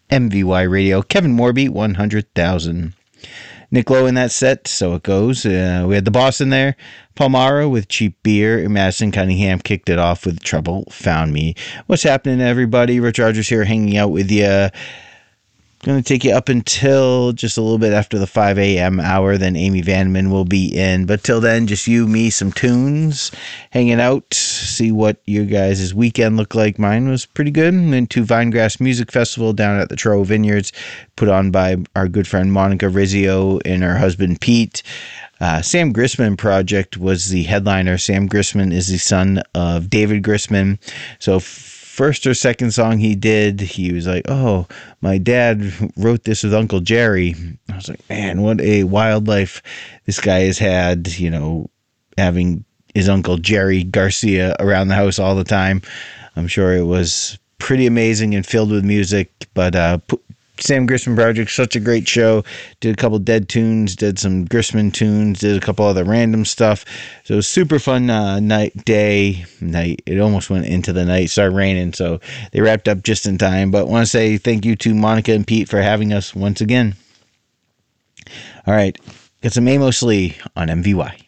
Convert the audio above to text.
MVY Radio. Kevin Morby, 100,000. Nick Lowe in that set, So It Goes. We had the boss in there. Palmara with Cheap Beer. And Madison Cunningham kicked it off with Trouble Found Me. What's happening, everybody? Rich Rogers here hanging out with you. Going to take you up until just a little bit after the 5 a.m. hour. Then Amy Vandeman will be in. But till then, just you, me, some tunes, hanging out, see what your guys' weekend looked like. Mine was pretty good. And then to Vinegrass Music Festival down at the Truro Vineyards, put on by our good friend Monica Rizzio and her husband Pete. Sam Grissman Project was the headliner. Sam Grissman is the son of David Grissman. So first or second song he did, he was like, oh, my dad wrote this with Uncle Jerry. I was like, man, what a wild life this guy has had, you know, having his Uncle Jerry Garcia around the house all the time. I'm sure it was pretty amazing and filled with music, but Sam Grissman Project, such a great show. Did a couple Dead tunes, did some Grissman tunes, did a couple other random stuff. So it was super fun night. It almost went into the night, started raining, so they wrapped up just in time. But I want to say thank you to Monica and Pete for having us once again. All right, got some Amos Lee on MVY.